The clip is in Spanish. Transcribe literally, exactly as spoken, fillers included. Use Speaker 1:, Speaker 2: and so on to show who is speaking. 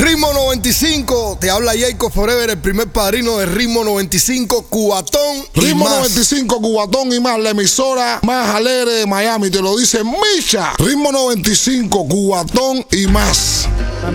Speaker 1: Ritmo noventa y cinco, te habla Jacob Forever, el primer padrino de Ritmo noventa y cinco, Cubatón y
Speaker 2: Ritmo
Speaker 1: más.
Speaker 2: noventa y cinco, Cubatón y más, la emisora más alegre de Miami, te lo dice Micha. Ritmo noventa y cinco, Cubatón y más.